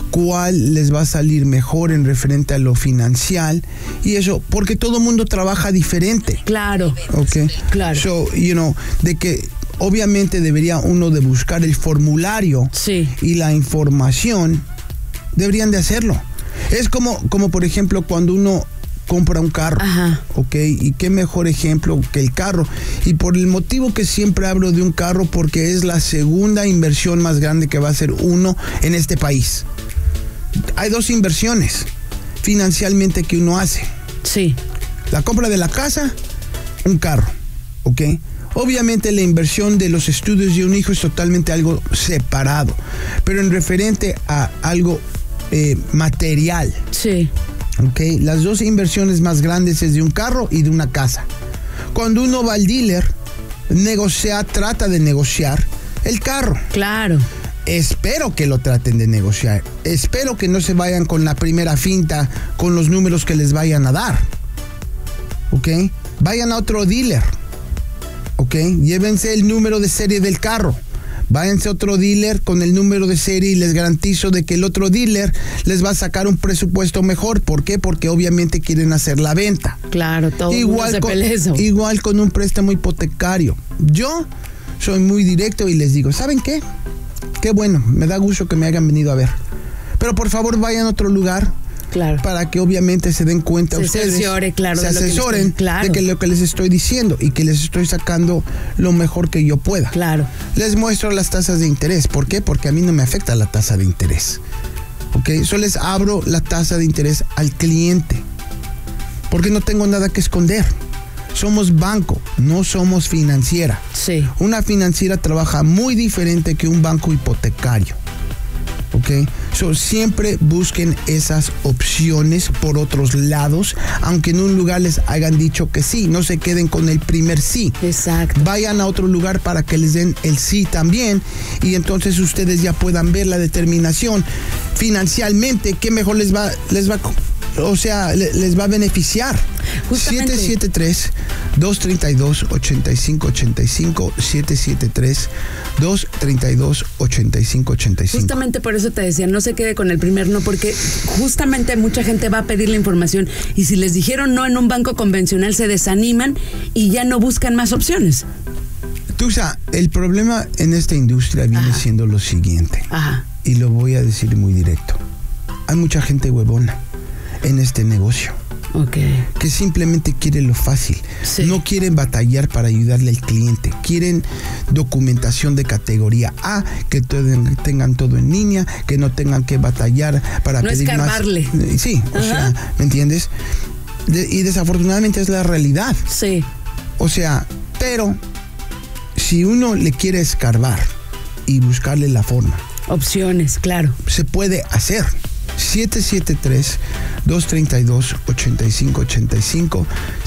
cuál les va a salir mejor en referente a lo financiero y eso, porque todo el mundo trabaja diferente. Claro. Okay. Claro. So, de que obviamente debería uno de buscar el formulario y la información, deberían de hacerlo. Es como por ejemplo cuando uno compra un carro, ¿ok? Y qué mejor ejemplo que el carro. Y por el motivo que siempre hablo de un carro, porque es la segunda inversión más grande que va a hacer uno en este país. Hay dos inversiones financieramente que uno hace. Sí. La compra de la casa, un carro, ¿ok? Obviamente la inversión de los estudios de un hijo es totalmente algo separado, pero en referente a algo material. Sí. Okay, las dos inversiones más grandes es de un carro y de una casa. Cuando uno va al dealer, trata de negociar el carro. Claro. Espero que lo traten de negociar. Espero que no se vayan con la primera finta, con los números que les vayan a dar. ¿Ok? Vayan a otro dealer. ¿Ok? Llévense el número de serie del carro. Váyanse a otro dealer con el número de serie y les garantizo de que el otro dealer les va a sacar un presupuesto mejor. ¿Por qué? Porque obviamente quieren hacer la venta. Claro, todo igual con un préstamo hipotecario. Yo soy muy directo y les digo, ¿saben qué? Qué bueno, me da gusto que me hayan venido a ver. Pero por favor vayan a otro lugar. Claro. Para que obviamente se den cuenta se ustedes, claro, se asesoren de que lo que les estoy diciendo y que les estoy sacando lo mejor que yo pueda. Claro. Les muestro las tasas de interés. ¿Por qué? Porque a mí no me afecta la tasa de interés. ¿Ok? Solo les abro la tasa de interés al cliente. Porque no tengo nada que esconder. Somos banco, no somos financiera. Sí. Una financiera trabaja muy diferente que un banco hipotecario. ¿Ok? Siempre busquen esas opciones por otros lados, aunque en un lugar les hayan dicho que sí, no se queden con el primer sí. Exacto. Vayan a otro lugar para que les den el sí también y entonces ustedes ya puedan ver la determinación financieramente, qué mejor les va a beneficiar. Justamente. 773-232-8585, 773-232-8585. Justamente por eso te decía, no se quede con el primer no, porque justamente mucha gente va a pedir la información y si les dijeron no en un banco convencional se desaniman y ya no buscan más opciones. Tusa, el problema en esta industria viene siendo lo siguiente. Y lo voy a decir muy directo. Hay mucha gente huevona en este negocio. Okay. Que simplemente quiere lo fácil. Sí. No quieren batallar para ayudarle al cliente. Quieren documentación de categoría A, que tengan todo en línea, que no tengan que batallar para pedir escarbarle. Más. Sí, o sea, ¿me entiendes? Y desafortunadamente es la realidad. Sí. O sea, pero si uno le quiere escarbar y buscarle la forma. Opciones, claro. Se puede hacer. 773-232-8585,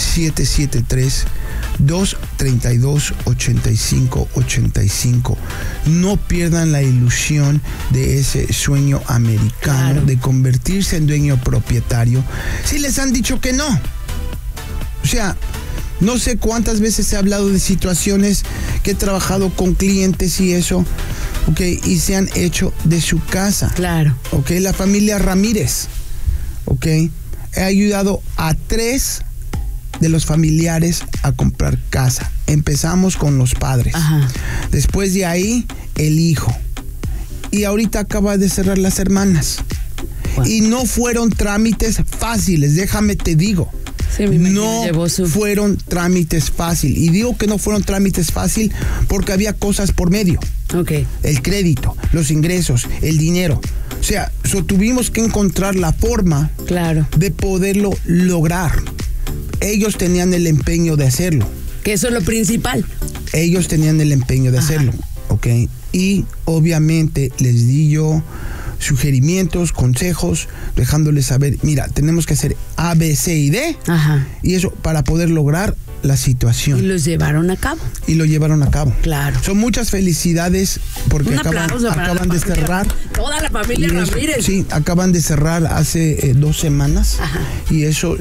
773-232-8585. No pierdan la ilusión de ese sueño americano, de convertirse en dueño propietario. Si les han dicho que no. O sea, no sé cuántas veces he hablado de situaciones que he trabajado con clientes y eso. Ok, y se han hecho de su casa. Claro. Ok, la familia Ramírez. Ok, he ayudado a 3 de los familiares a comprar casa. Empezamos con los padres. Después de ahí, el hijo. Y ahorita acaba de cerrar las hermanas. Wow. Y no fueron trámites fáciles, déjame te digo. Sí, no fueron trámites fáciles. Y digo que no fueron trámites fáciles porque había cosas por medio. Okay. El crédito, los ingresos, el dinero. O sea, tuvimos que encontrar la forma de poderlo lograr. Ellos tenían el empeño de hacerlo. Que eso es lo principal. Ellos tenían el empeño de hacerlo. ¿Ok? Y obviamente les di yo sugerimientos, consejos, dejándoles saber, mira, tenemos que hacer A, B, C y D. Y eso para poder lograr la situación. Y los llevaron a cabo. Y lo llevaron a cabo. Claro. Son muchas felicidades porque acaban de cerrar. Toda la familia Ramírez. Sí, acaban de cerrar hace 2 semanas. Y eso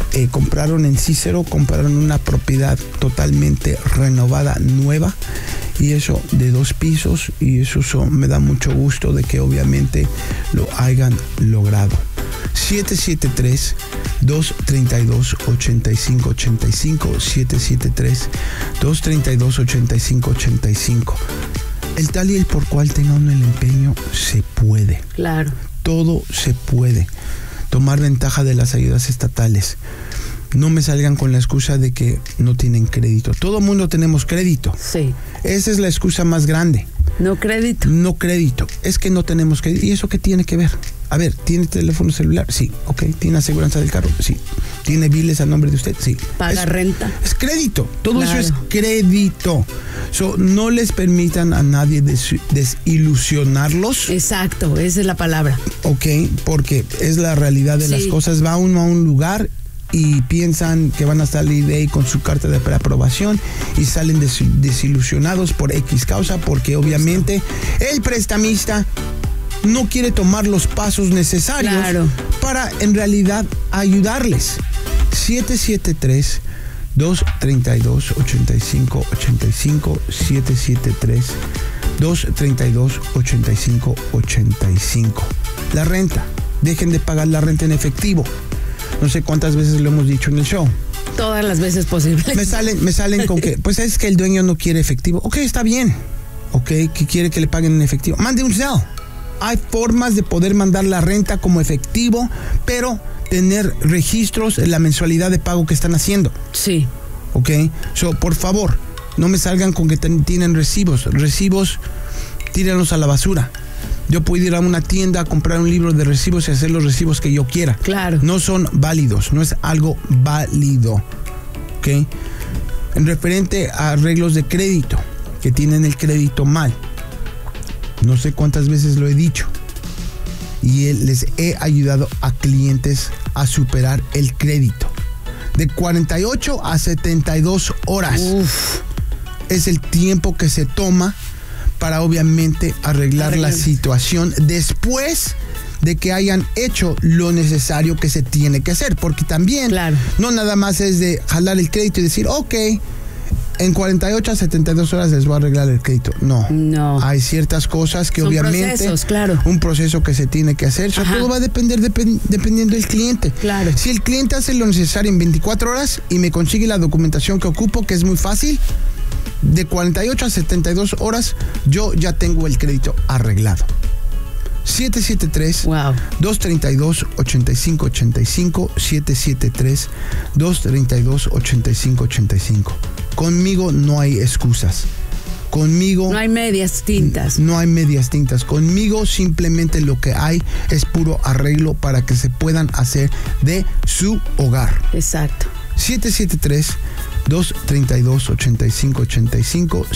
compraron en Cícero, compraron una propiedad totalmente renovada, nueva. y eso de 2 pisos, y eso me da mucho gusto de que obviamente lo hayan logrado. 773-232-8585, 773-232-8585. El tal y el por cual tenga uno el empeño, se puede. Claro. Todo se puede. Tomar ventaja de las ayudas estatales. No me salgan con la excusa de que no tienen crédito. Todo mundo tenemos crédito. Sí. Esa es la excusa más grande. No crédito. No crédito. Es que no tenemos crédito. ¿Y eso qué tiene que ver? A ver, ¿tiene teléfono celular? Sí. Ok. ¿Tiene aseguranza del carro? Sí. ¿Tiene biles a nombre de usted? Sí. ¿Paga renta? Es crédito. Todo claro. eso es crédito. No les permitan a nadie desilusionarlos. Exacto. Esa es la palabra. Ok. Porque es la realidad de las cosas. Va uno a un lugar y piensan que van a salir de ahí con su carta de preaprobación y salen desilusionados por X causa, porque obviamente el prestamista no quiere tomar los pasos necesarios para en realidad ayudarles. 773-232-8585, 773-232-8585. La renta. Dejen de pagar la renta en efectivo. No sé cuántas veces lo hemos dicho en el show. Todas las veces posibles. Me salen con que, pues es que el dueño no quiere efectivo. Ok, está bien. Ok, que quiere que le paguen en efectivo. Mande un Zelle. Hay formas de poder mandar la renta como efectivo, pero tener registros en la mensualidad de pago que están haciendo. Sí. Ok, por favor, no me salgan con que tienen recibos. Recibos, tírenlos a la basura. Yo puedo ir a una tienda a comprar un libro de recibos y hacer los recibos que yo quiera. Claro. No son válidos, no es algo válido. ¿Ok? En referente a arreglos de crédito, que tienen el crédito mal. No sé cuántas veces lo he dicho. Y les he ayudado a clientes a superar el crédito. De 48 a 72 horas. Uf. Es el tiempo que se toma para obviamente arreglar la situación después de que hayan hecho lo necesario que se tiene que hacer, porque también no nada más es de jalar el crédito y decir, ok, en 48 a 72 horas les voy a arreglar el crédito. No. Hay ciertas cosas que son obviamente procesos, un proceso que se tiene que hacer. Todo va a depender dependiendo del cliente. Claro. Si el cliente hace lo necesario en 24 horas y me consigue la documentación que ocupo, que es muy fácil, de 48 a 72 horas yo ya tengo el crédito arreglado. 773-232-8585, 773-232-8585. Conmigo no hay excusas. Conmigo no hay medias tintas. No hay medias tintas. Conmigo simplemente lo que hay es puro arreglo para que se puedan hacer de su hogar. Exacto. 773-232-8585,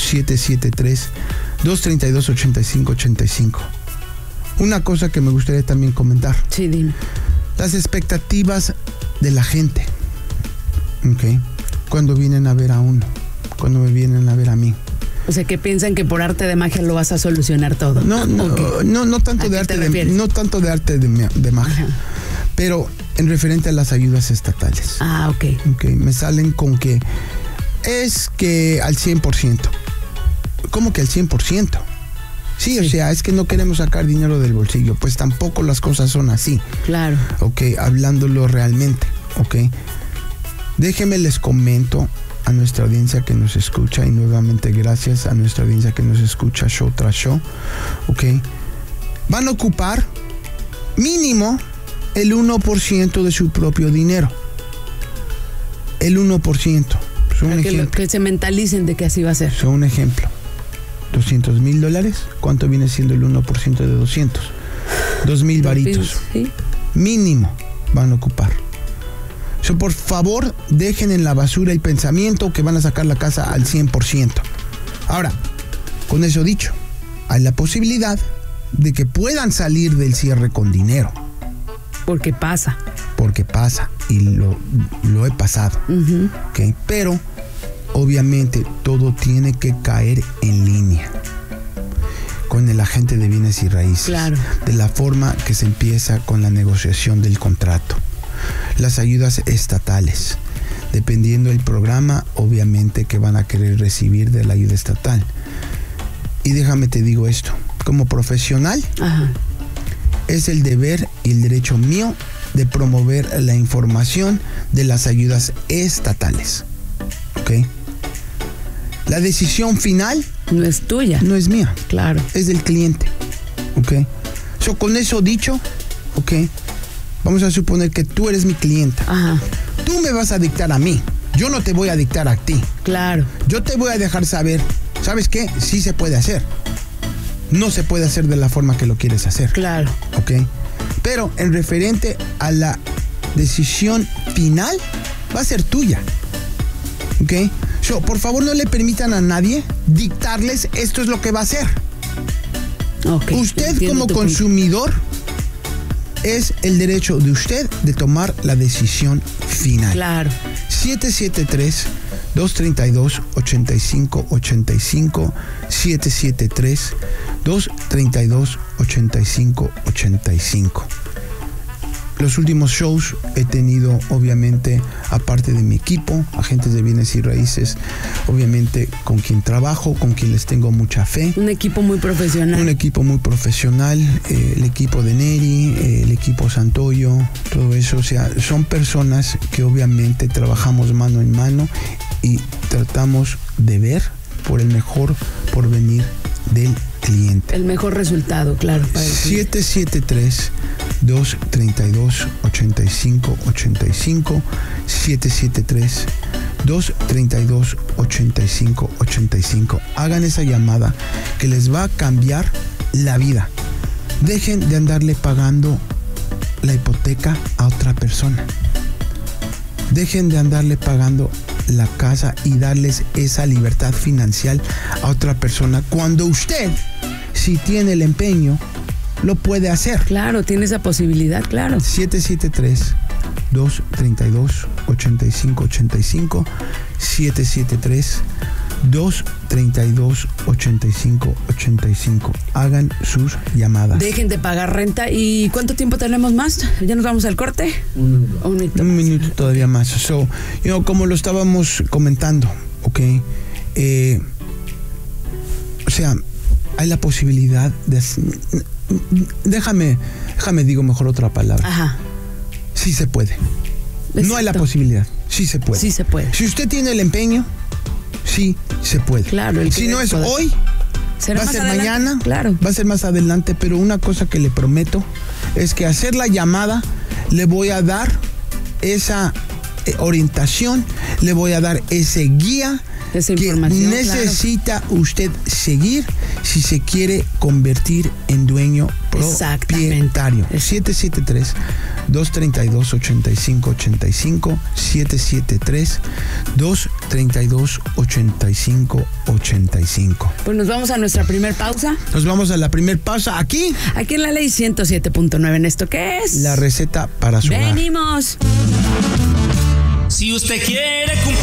773-232-8585. Una cosa que me gustaría también comentar. Sí, dime. Las expectativas de la gente. ¿Ok? Cuando vienen a ver a uno, cuando me vienen a ver a mí. O sea, que piensan que por arte de magia lo vas a solucionar todo. No tanto de arte de magia. Ajá. Pero en referente a las ayudas estatales. Ok. Me salen con que es que al 100%. ¿Cómo que al 100%? Sí, o sea, es que no queremos sacar dinero del bolsillo. Pues tampoco las cosas son así. Claro. Ok, hablándolo realmente. Ok. Déjenme les comento a nuestra audiencia que nos escucha, y nuevamente gracias a nuestra audiencia que nos escucha show tras show. Ok. Van a ocupar mínimo el 1% de su propio dinero. El 1%. Que se mentalicen de que así va a ser. Un ejemplo. $200,000. ¿Cuánto viene siendo el 1% de 200? 2,000 varitos. ¿Sí? Mínimo van a ocupar. Por favor, dejen en la basura el pensamiento que van a sacar la casa al 100%. Ahora, con eso dicho, hay la posibilidad de que puedan salir del cierre con dinero. Porque pasa. Y lo he pasado. Uh-huh. ¿Okay? Pero obviamente todo tiene que caer en línea con el agente de bienes y raíces. Claro. De la forma que se empieza con la negociación del contrato. Las ayudas estatales. Dependiendo del programa, obviamente que van a querer recibir de la ayuda estatal. Y déjame te digo esto, como profesional, Ajá. es el deber y el derecho mío de promover la información de las ayudas estatales. ¿Ok? La decisión final no es tuya. No es mía. Claro. Es del cliente. ¿Ok? So, con eso dicho, ¿ok? Vamos a suponer que tú eres mi clienta. Ajá. Tú me vas a dictar a mí. Yo no te voy a dictar a ti. Claro. Yo te voy a dejar saber, ¿sabes qué? Sí se puede hacer. No se puede hacer de la forma que lo quieres hacer. Claro. ¿Ok? Pero en referente a la decisión final, va a ser tuya. ¿Ok? So, por favor, no le permitan a nadie dictarles esto es lo que va a hacer. Okay, usted como consumidor es el derecho de usted de tomar la decisión final. Claro. 773-232-8585 773-232-8585. Los últimos shows he tenido, obviamente, aparte de mi equipo, agentes de bienes y raíces, obviamente con quien trabajo, con quien les tengo mucha fe. Un equipo muy profesional. Un equipo muy profesional, el equipo de Neri, el equipo Santoyo, todo eso. O sea, son personas que obviamente trabajamos mano en mano y tratamos de ver por el mejor porvenir del cliente. El mejor resultado, claro. 773-232-8585 773-232-8585. Hagan esa llamada que les va a cambiar la vida. Dejen de andarle pagando la hipoteca a otra persona. Dejen de andarle pagando la casa y darles esa libertad financiera a otra persona cuando usted, si tiene el empeño, lo puede hacer. Claro, tiene esa posibilidad, claro. 773-232-8585 773-232-8585. Hagan sus llamadas. Dejen de pagar renta. ¿Y cuánto tiempo tenemos más? ¿Ya nos vamos al corte? Un minuto todavía más. So, como lo estábamos comentando, ¿ok? O sea, hay la posibilidad de... Déjame digo mejor otra palabra. Ajá. Sí se puede. Exacto. No hay la posibilidad. Sí se puede. Sí se puede. Si usted tiene el empeño, sí se puede. Claro. Si no es hoy, va a ser mañana, claro. Va a ser más adelante, pero una cosa que le prometo es que hacer la llamada le voy a dar esa orientación, le voy a dar ese guía esa que necesita usted seguir si se quiere convertir en dueño propietario. 773-232-8585 773-232-8585. Pues nos vamos a nuestra primer pausa. Nos vamos a la primer pausa aquí en la ley 107.9. ¿En esto qué es? La receta para su hogar. Venimos. Si usted quiere cumplir